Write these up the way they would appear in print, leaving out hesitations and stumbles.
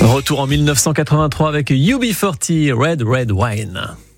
Retour en 1983 avec UB40, Red Red Wine.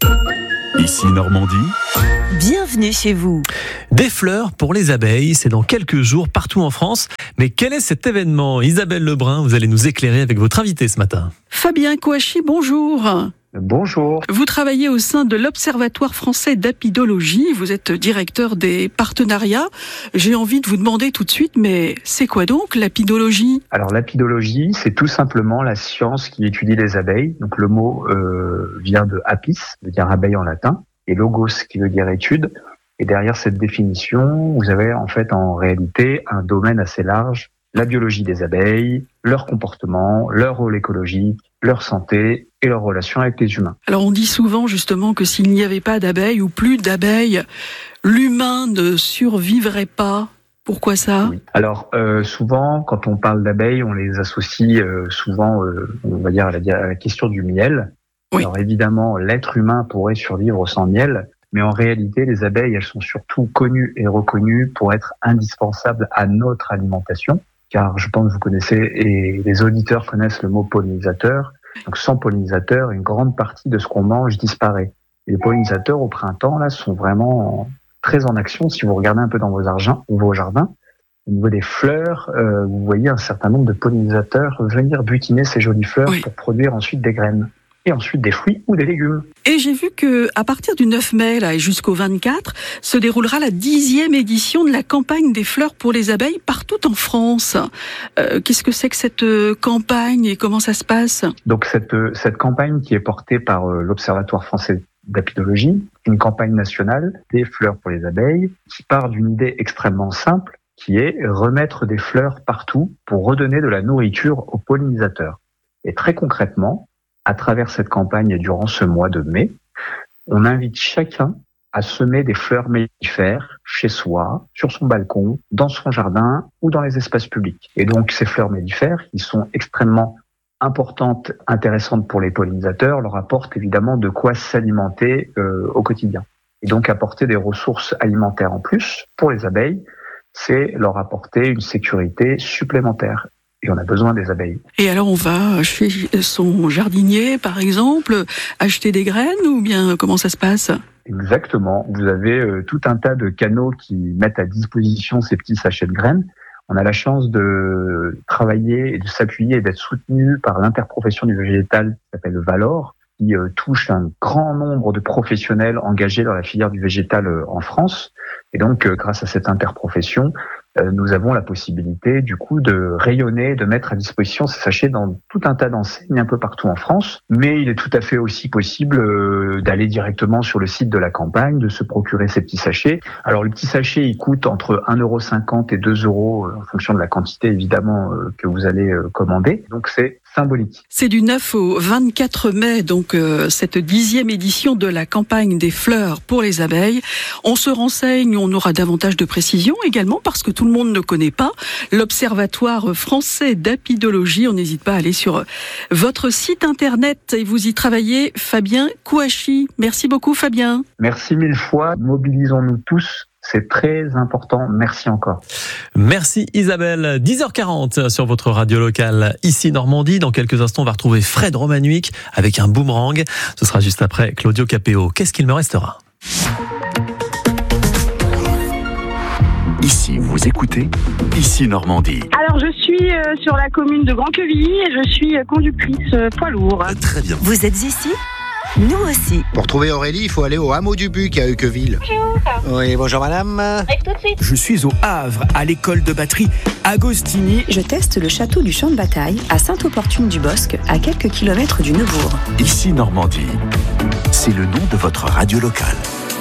Ici Normandie. Bienvenue chez vous. Des fleurs pour les abeilles, c'est dans quelques jours partout en France. Mais quel est cet événement ? Isabelle Lebrun, vous allez nous éclairer avec votre invité ce matin. Fabien Kouachi, bonjour. Bonjour. Vous travaillez au sein de l'Observatoire français d'apidologie. Vous êtes directeur des partenariats. J'ai envie de vous demander tout de suite, mais c'est quoi donc l'apidologie ? Alors l'apidologie, c'est tout simplement la science qui étudie les abeilles. Donc le mot vient de apis, qui veut dire abeille en latin, et logos, qui veut dire étude. Et derrière cette définition, vous avez en réalité un domaine assez large. La biologie des abeilles, leur comportement, leur rôle écologique, leur santé et leur relation avec les humains. Alors on dit souvent justement que s'il n'y avait pas d'abeilles ou plus d'abeilles, l'humain ne survivrait pas. Pourquoi ça ? Oui. Alors souvent, quand on parle d'abeilles, on les associe souvent, on va dire, à la question du miel. Oui. Alors évidemment, l'être humain pourrait survivre sans miel, mais en réalité, les abeilles, elles sont surtout connues et reconnues pour être indispensables à notre alimentation. Car je pense que vous connaissez, et les auditeurs connaissent le mot pollinisateur. Donc sans pollinisateurs, une grande partie de ce qu'on mange disparaît. Et les pollinisateurs au printemps là sont vraiment très en action. Si vous regardez un peu dans vos jardins, au niveau des fleurs, vous voyez un certain nombre de pollinisateurs venir butiner ces jolies fleurs pour produire ensuite des graines. Et ensuite des fruits ou des légumes. Et j'ai vu que à partir du 9 mai là, et jusqu'au 24, se déroulera la 10e édition de la campagne des fleurs pour les abeilles partout en France. Qu'est-ce que c'est que cette campagne et comment ça se passe ? Donc cette campagne qui est portée par l'Observatoire français d'apidologie, une campagne nationale des fleurs pour les abeilles, qui part d'une idée extrêmement simple, qui est remettre des fleurs partout pour redonner de la nourriture aux pollinisateurs. Et très concrètement, à travers cette campagne et durant ce mois de mai, on invite chacun à semer des fleurs mellifères chez soi, sur son balcon, dans son jardin ou dans les espaces publics. Et donc ces fleurs mellifères, qui sont extrêmement importantes, intéressantes pour les pollinisateurs, leur apportent évidemment de quoi s'alimenter au quotidien. Et donc apporter des ressources alimentaires en plus pour les abeilles, c'est leur apporter une sécurité supplémentaire. Et on a besoin des abeilles. Et alors on va chez son jardinier, par exemple, acheter des graines ou bien comment ça se passe ? Exactement. Vous avez tout un tas de canaux qui mettent à disposition ces petits sachets de graines. On a la chance de travailler et de s'appuyer et d'être soutenu par l'interprofession du végétal qui s'appelle Valor, qui touche un grand nombre de professionnels engagés dans la filière du végétal en France. Et donc, grâce à cette interprofession, nous avons la possibilité, du coup, de rayonner, de mettre à disposition ces sachets dans tout un tas d'enseignes un peu partout en France. Mais il est tout à fait aussi possible d'aller directement sur le site de la campagne, de se procurer ces petits sachets. Alors, le petit sachet, il coûte entre 1,50 € et 2 € en fonction de la quantité, évidemment, que vous allez commander. Donc, c'est symbolique. C'est du 9 au 24 mai, donc cette 10e édition de la campagne des fleurs pour les abeilles. On se renseigne, on aura davantage de précisions également parce que tout le monde ne connaît pas l'Observatoire français d'apidologie. On n'hésite pas à aller sur votre site internet et vous y travaillez, Fabien Kouachi. Merci beaucoup Fabien. Merci mille fois. Mobilisons-nous tous. C'est très important. Merci encore. Merci Isabelle. 10h40 sur votre radio locale, ici Normandie. Dans quelques instants, on va retrouver Fred Romanuik avec un boomerang. Ce sera juste après Claudio Capéo. Qu'est-ce qu'il me restera ? Ici, vous écoutez Ici Normandie. Alors, je suis sur la commune de Grand-Quevilly et je suis conductrice poids lourd. Très bien. Vous êtes ici ? Nous aussi. Pour trouver Aurélie, il faut aller au hameau du Buc à Uqueville. Bonjour. Oui, bonjour madame. Avec tout de suite. Je suis au Havre, à l'école de batterie Agostini. Je teste le château du Champ de Bataille à Sainte-Opportune-du-Bosc, à quelques kilomètres du Neubourg. Ici Normandie. C'est le nom de votre radio locale.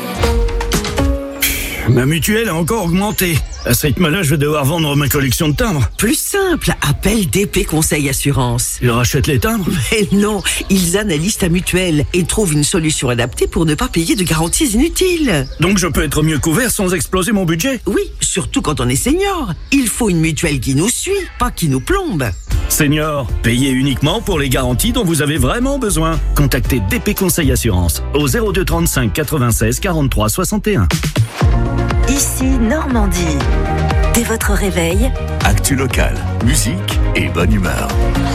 Ma mutuelle a encore augmenté. À ce rythme-là, je vais devoir vendre ma collection de timbres. Plus simple, appelle DP Conseil Assurance. Ils rachètent les timbres ? Mais non, ils analysent ta mutuelle et trouvent une solution adaptée pour ne pas payer de garanties inutiles. Donc je peux être mieux couvert sans exploser mon budget ? Oui, surtout quand on est senior. Il faut une mutuelle qui nous suit, pas qui nous plombe. Senior, payez uniquement pour les garanties dont vous avez vraiment besoin. Contactez DP Conseil Assurance au 02 35 96 43 61. Ici Normandie. Dès votre réveil, Actu locale, musique et bonne humeur.